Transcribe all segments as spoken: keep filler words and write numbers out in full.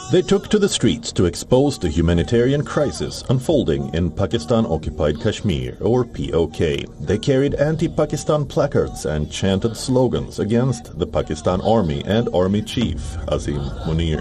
They took to the streets to expose the humanitarian crisis unfolding in Pakistan-occupied Kashmir, or P O K. They carried anti-Pakistan placards and chanted slogans against the Pakistan Army and Army Chief Asim Munir.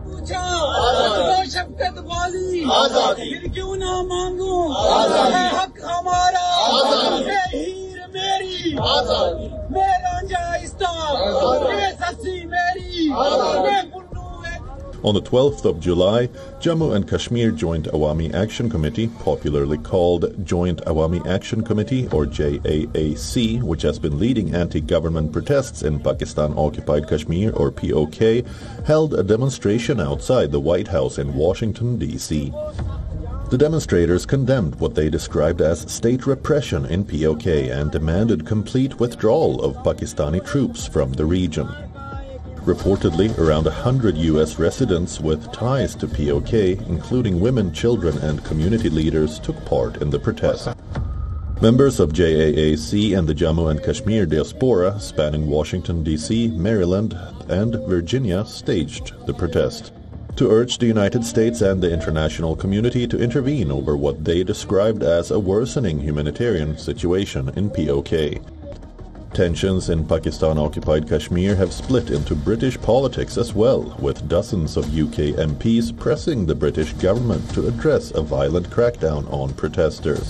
On the twelfth of July, Jammu and Kashmir Joint Awami Action Committee, popularly called Joint Awami Action Committee or J A A C, which has been leading anti-government protests in Pakistan-occupied Kashmir or P O K, held a demonstration outside the White House in Washington, D C The demonstrators condemned what they described as state repression in P O K and demanded complete withdrawal of Pakistani troops from the region. Reportedly, around one hundred U S residents with ties to P O K, including women, children and community leaders, took part in the protest. Members of J A A C and the Jammu and Kashmir diaspora, spanning Washington, D C, Maryland and Virginia, staged the protest to urge the United States and the international community to intervene over what they described as a worsening humanitarian situation in P O K. Tensions in Pakistan-occupied Kashmir have split into British politics as well, with dozens of U K M Ps pressing the British government to address a violent crackdown on protesters.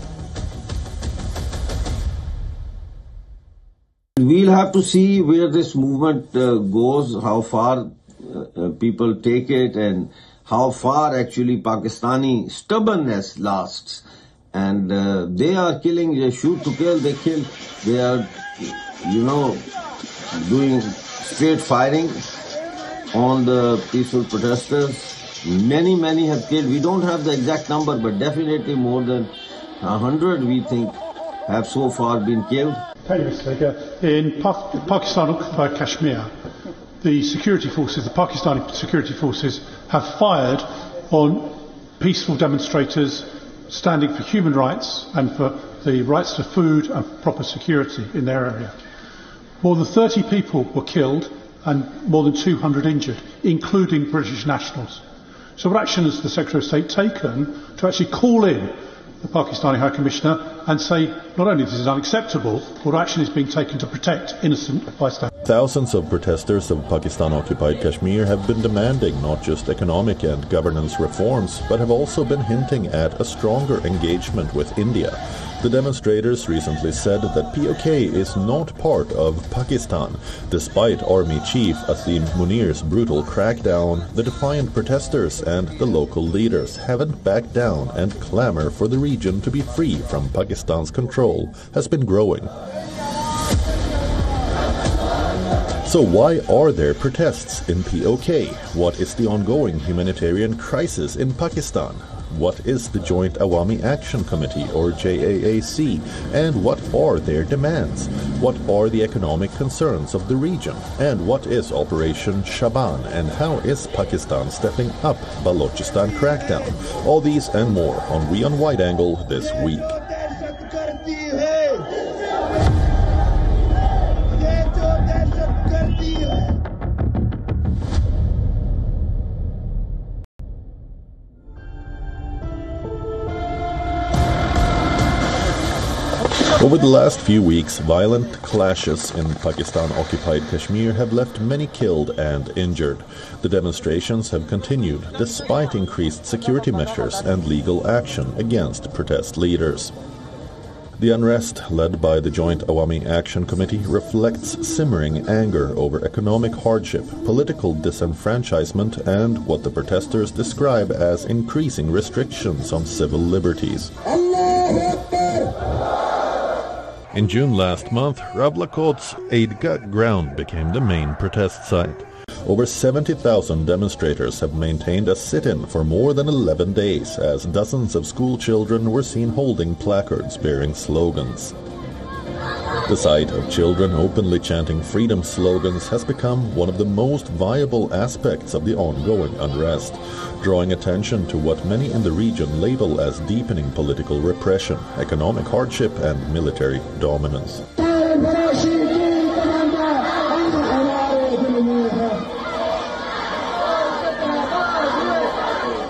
We'll have to see where this movement uh, goes, how far uh, people take it, and how far actually Pakistani stubbornness lasts. And uh, they are killing, they shoot to kill, they kill. They are, you know, doing straight firing on the peaceful protesters. Many, many have killed. We don't have the exact number, but definitely more than a hundred, we think, have so far been killed. Thank you, Mister Speaker. In pa Pakistan-occupied Kashmir, the security forces, the Pakistani security forces, have fired on peaceful demonstrators standing for human rights and for the rights to food and proper security in their area. More than thirty people were killed and more than two hundred injured, including British nationals. So what action has the Secretary of State taken to actually call in the Pakistani High Commissioner and say not only this is unacceptable, what action is being taken to protect innocent bystanders? Thousands of protesters of Pakistan-occupied Kashmir have been demanding not just economic and governance reforms, but have also been hinting at a stronger engagement with India. The demonstrators recently said that P O K is not part of Pakistan. Despite Army Chief Asim Munir's brutal crackdown, the defiant protesters and the local leaders haven't backed down, and clamor for the region to be free from Pakistan's control has been growing. So why are there protests in P O K? What is the ongoing humanitarian crisis in Pakistan? What is the Joint Awami Action Committee, or J A A C, and what are their demands? What are the economic concerns of the region? And what is Operation Shaban, and how is Pakistan stepping up Balochistan crackdown? All these and more on We on Wide Angle this week. Over the last few weeks, violent clashes in Pakistan-occupied Kashmir have left many killed and injured. The demonstrations have continued despite increased security measures and legal action against protest leaders. The unrest, led by the Joint Awami Action Committee, reflects simmering anger over economic hardship, political disenfranchisement, and what the protesters describe as increasing restrictions on civil liberties. In June last month, Rawalakot's Eidgah ground became the main protest site. Over seventy thousand demonstrators have maintained a sit-in for more than eleven days, as dozens of school children were seen holding placards bearing slogans. The sight of children openly chanting freedom slogans has become one of the most viable aspects of the ongoing unrest, drawing attention to what many in the region label as deepening political repression, economic hardship, and military dominance.